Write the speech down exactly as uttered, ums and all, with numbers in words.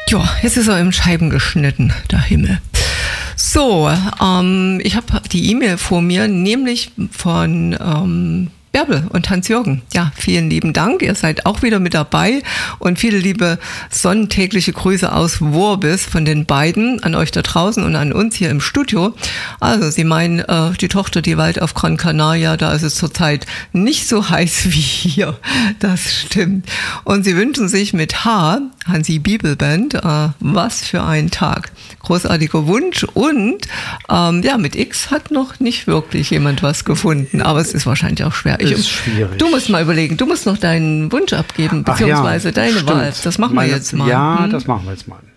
Ja, jetzt ist er in Scheiben geschnitten, der Himmel. So, ähm, ich habe die E-Mail vor mir, nämlich von ähm, Bärbel und Hans-Jürgen. Ja, vielen lieben Dank. Ihr seid auch wieder mit dabei und viele liebe sonntägliche Grüße aus Worbis von den beiden an euch da draußen und an uns hier im Studio. Also sie meinen, äh, die Tochter, die weilt auf Gran Canaria, da ist es zurzeit nicht so heiß wie hier. Das stimmt. Und sie wünschen sich mit H, Hansi Bibelband, äh, was für ein Tag. Großartiger Wunsch und ähm, ja, mit X hat noch nicht wirklich jemand was gefunden, aber es ist wahrscheinlich auch schwer. Ich, ist schwierig. Du musst mal überlegen, du musst noch deinen Wunsch abgeben, beziehungsweise ja, deine stimmt. Wahl. Das machen Meine, wir jetzt mal. Ja, hm? das machen wir jetzt mal.